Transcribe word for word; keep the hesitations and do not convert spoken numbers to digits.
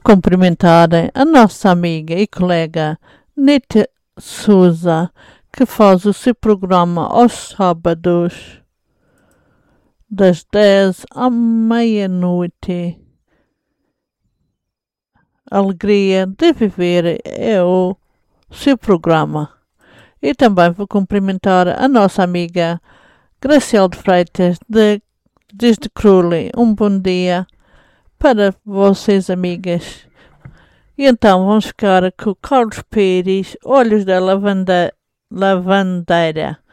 cumprimentar a nossa amiga e colega Nita Souza, que faz o seu programa aos sábados, das dez à meia-noite. Alegria de viver é o seu programa. E também vou cumprimentar a nossa amiga Graciela de Freitas, de, desde Crowley. Um bom dia para vocês, amigas. E então vamos ficar com o Carlos Pires, Olhos da Lavanda, Lavandeira.